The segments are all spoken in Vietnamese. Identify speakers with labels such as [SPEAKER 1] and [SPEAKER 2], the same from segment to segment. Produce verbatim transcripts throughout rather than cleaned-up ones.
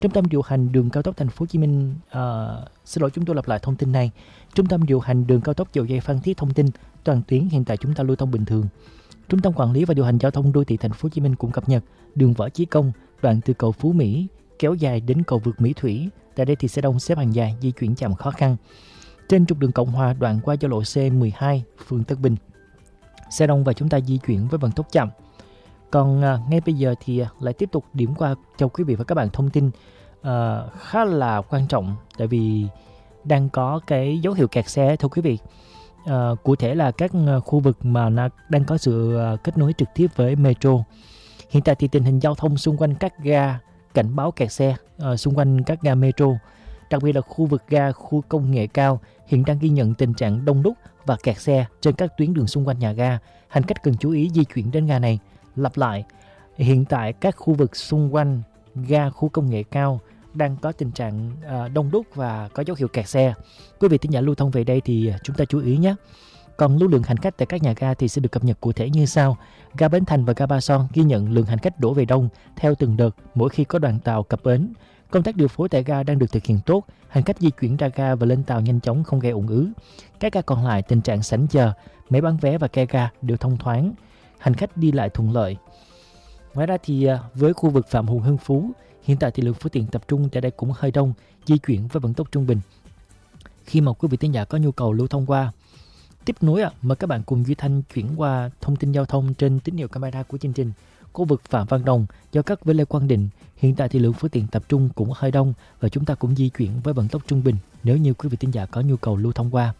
[SPEAKER 1] Trung tâm điều hành đường cao tốc Thành phố Hồ Chí Minh, uh, xin lỗi chúng tôi lặp lại thông tin này. Trung tâm điều hành đường cao tốc dầu dây Phan Thiết thông tin toàn tuyến hiện tại chúng ta lưu thông bình thường. Trung tâm quản lý và điều hành giao thông đô thị Thành phố Hồ Chí Minh cũng cập nhật đường Võ Chí Công đoạn từ cầu Phú Mỹ kéo dài đến cầu vượt Mỹ Thủy. Tại đây thì xe đông xếp hàng dài, di chuyển chậm khó khăn. Trên trục đường Cộng Hòa đoạn qua giao lộ C mười hai, phường Tân Bình, xe đông và chúng ta di chuyển với vận tốc chậm. Còn à, ngay bây giờ thì lại tiếp tục điểm qua cho quý vị và các bạn thông tin à, khá là quan trọng, tại vì đang có cái dấu hiệu kẹt xe thưa quý vị. À, cụ thể là các khu vực mà nó đang có sự kết nối trực tiếp với metro. Hiện tại thì tình hình giao thông xung quanh các ga cảnh báo kẹt xe à, xung quanh các ga metro, đặc biệt là khu vực ga khu công nghệ cao hiện đang ghi nhận tình trạng đông đúc và kẹt xe trên các tuyến đường xung quanh nhà ga. Hành khách cần chú ý di chuyển đến ga này. Lặp lại, hiện tại các khu vực xung quanh ga khu công nghệ cao đang có tình trạng uh, đông đúc và có dấu hiệu kẹt xe. Quý vị thính giả lưu thông về đây thì chúng ta chú ý nhé. Còn lưu lượng hành khách tại các nhà ga thì sẽ được cập nhật cụ thể như sau. Ga Bến Thành và ga Ba Son ghi nhận lượng hành khách đổ về đông theo từng đợt mỗi khi có đoàn tàu cập bến. Công tác điều phối tại ga đang được thực hiện tốt, hành khách di chuyển ra ga và lên tàu nhanh chóng, không gây ùn ứ. Các ga còn lại tình trạng sảnh chờ, máy bán vé và ke ga đều thông thoáng, hành khách đi lại thuận lợi. Ngoài ra thì với khu vực Phạm Hùng Hưng Phú, hiện tại thì lượng phương tiện tập trung tại đây cũng hơi đông, di chuyển với vận tốc trung bình. Khi mà quý vị thính giả có nhu cầu lưu thông qua, tiếp nối à, mời các bạn cùng Duy Thanh chuyển qua thông tin giao thông trên tín hiệu camera của chương trình. Khu vực Phạm Văn Đồng giao cắt với Lê Quang Định, hiện tại thì lượng phương tiện tập trung cũng hơi đông và chúng ta cũng di chuyển với vận tốc trung bình nếu như quý vị thính giả có nhu cầu lưu thông qua.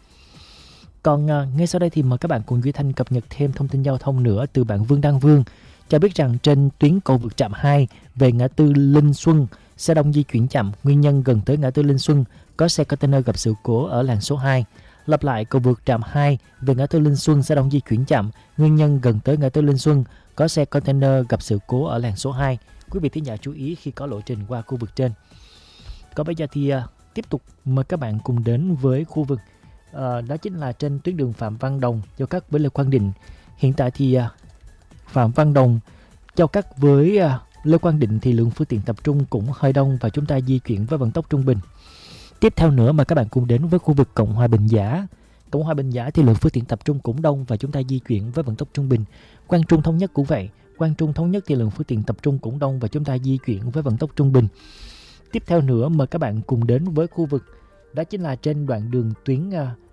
[SPEAKER 1] Còn à, ngay sau đây thì mời các bạn cùng Duy Thanh cập nhật thêm thông tin giao thông nữa từ bạn Vương Đăng Vương. Cho biết rằng trên tuyến cầu vượt trạm hai về ngã tư Linh Xuân, xe đông di chuyển chậm, nguyên nhân gần tới ngã tư Linh Xuân có xe container gặp sự cố ở làn số hai. Lặp lại, cầu vượt trạm hai về ngã tư Linh Xuân, xe đông di chuyển chậm, nguyên nhân gần tới ngã tư Linh Xuân có xe container gặp sự cố ở làn số hai. Quý vị thính giả chú ý khi có lộ trình qua khu vực trên. Còn bây giờ thì uh, tiếp tục mời các bạn cùng đến với khu vực uh, đó chính là trên tuyến đường Phạm Văn Đồng giao cắt với Lê Quang Định. Hiện tại thì uh, Phạm Văn Đồng giao cắt với uh, Lê Quang Định thì lượng phương tiện tập trung cũng hơi đông và chúng ta di chuyển với vận tốc trung bình. Tiếp theo nữa mà các bạn cùng đến với khu vực Cộng Hòa Bình Giả. Cộng Hòa Bình Giả thì lượng phương tiện tập trung cũng đông và chúng ta di chuyển với vận tốc trung bình. Quang Trung Thống Nhất cũng vậy. Quang Trung Thống Nhất thì lượng phương tiện tập trung cũng đông và chúng ta di chuyển với vận tốc trung bình. Tiếp theo nữa mời các bạn cùng đến với khu vực đó chính là trên đoạn đường tuyến uh,